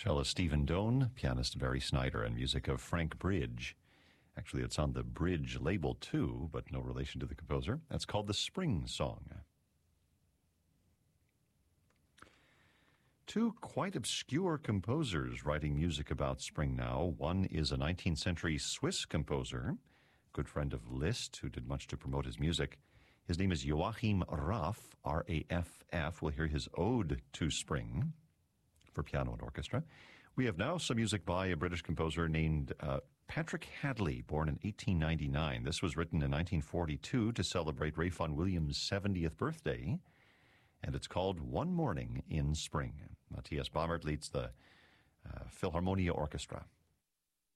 Cellist Stephen Doan, pianist Barry Snyder, and music of Frank Bridge. Actually, it's on the Bridge label too, but no relation to the composer. That's called the Spring Song. Two quite obscure composers writing music about spring now. One is a 19th century Swiss composer, good friend of Liszt, who did much to promote his music. His name is Joachim Raff, R-A-F-F. We'll hear his Ode to Spring for piano and orchestra. We have now some music by a British composer named Patrick Hadley, born in 1899. This was written in 1942 to celebrate Ray Vaughan Williams' 70th birthday, and it's called One Morning in Spring. Matthias Baumert leads the Philharmonia Orchestra.